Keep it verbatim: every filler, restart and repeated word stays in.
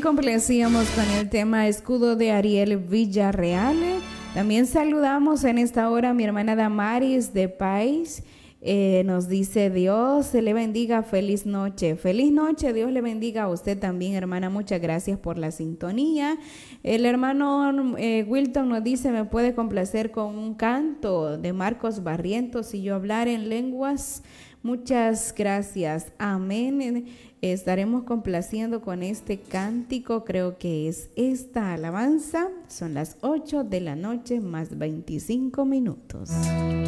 complacíamos con el tema Escudo de Ariel Villarreal. También saludamos en esta hora a mi hermana Damaris de País. Eh, nos dice Dios le bendiga, feliz noche. Feliz noche, Dios le bendiga a usted también, hermana. Muchas gracias por la sintonía. El hermano eh, Wilton nos dice, me puede complacer con un canto de Marcos Barrientos, si yo hablar en lenguas. Muchas gracias, amén. Estaremos complaciendo con este cántico, creo que es esta alabanza. Son las ocho de la noche más veinticinco minutos.